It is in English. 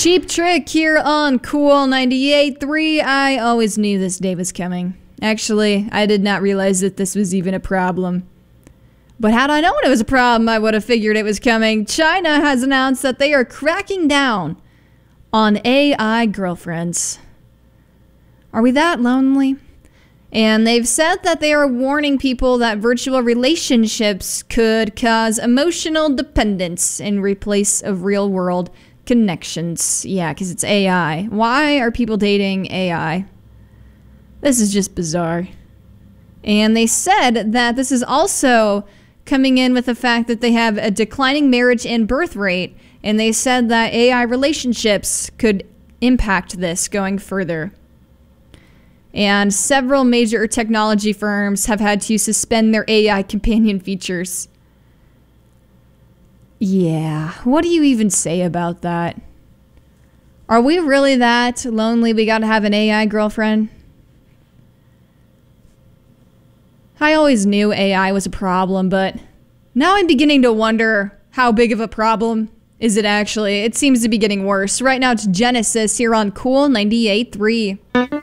Cheap Trick here on Cool 98.3. I always knew this day was coming. Actually, I did not realize that this was even a problem. But had I known it was a problem, I would have figured it was coming. China has announced that they are cracking down on AI girlfriends. Are we that lonely? And they've said that they are warning people that virtual relationships could cause emotional dependence in replace of real-world connections. Yeah, because it's AI. Why are people dating AI? This is just bizarre. And they said that this is also coming in with the fact that they have a declining marriage and birth rate. And they said that AI relationships could impact this going further. And several major technology firms have had to suspend their AI companion features. Yeah, what do you even say about that? Are we really that lonely we gotta have an AI girlfriend? I always knew AI was a problem, but now I'm beginning to wonder how big of a problem is it actually. It seems to be getting worse. Right now it's Genesis here on Cool 98.3.